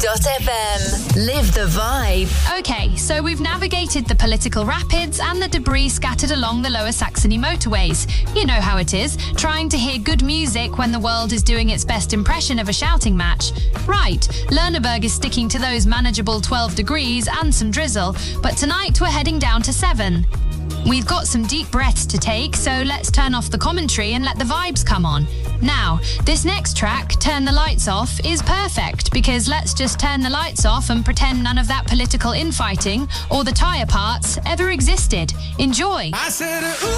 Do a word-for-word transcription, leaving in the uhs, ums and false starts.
dot f m. Live the vibe. Okay, so we've navigated the political rapids and the debris scattered along the Lower Saxony motorways. You know how it is, trying to hear good music when the world is doing its best impression of a shouting match. Right, Lernerberg is sticking to those manageable twelve degrees and some drizzle, but tonight we're heading down to seven. We've got some deep breaths to take, so let's turn off the commentary and let the vibes come on. Now, this next track, Turn the Lights Off, is perfect because let's just turn the lights off and pretend none of that political infighting or the tyre parts ever existed. Enjoy! I said,